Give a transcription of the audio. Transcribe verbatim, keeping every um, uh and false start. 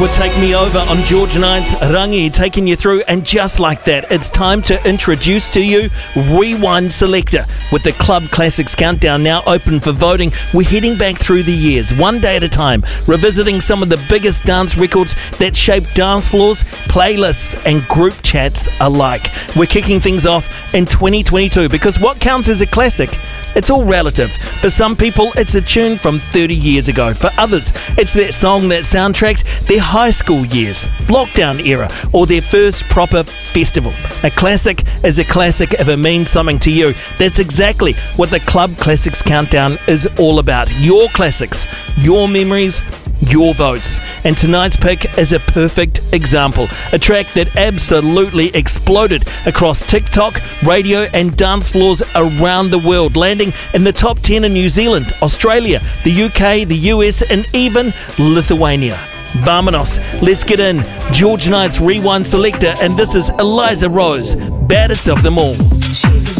with Take Me Over on George Knight's Rangi, taking you through, and just like that, it's time to introduce to you Rewind Selector. With the Club Classics Countdown now open for voting, we're heading back through the years, one day at a time, revisiting some of the biggest dance records that shaped dance floors, playlists and group chats alike. We're kicking things off in twenty twenty-two because what counts as a classic? It's all relative. For some people, it's a tune from thirty years ago. For others, it's that song that soundtracked their high school years, lockdown era, or their first proper festival. A classic is a classic if it means something to you. That's exactly what the Club Classics Countdown is all about. Your classics, your memories, your votes. And tonight's pick is a perfect example. A track that absolutely exploded across TikTok, radio and dance floors around the world, landing in the top ten in New Zealand, Australia, the U K, the U S and even Lithuania. Vamonos, let's get in. George Knight's Rewind Selector, and this is Eliza Rose, baddest of them all. She's